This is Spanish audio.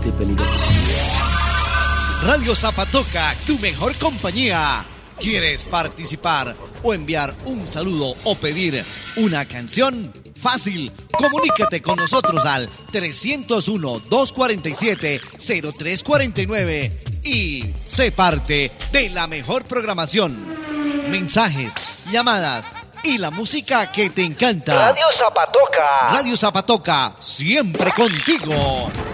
sumamente peligroso. Radio Zapatoca, tu mejor compañía. ¿Quieres participar o enviar un saludo o pedir una canción? Fácil, comunícate con nosotros al 301-247-0349 y sé parte de la mejor programación. Mensajes, llamadas y la música que te encanta. Radio Zapatoca. Radio Zapatoca, siempre contigo.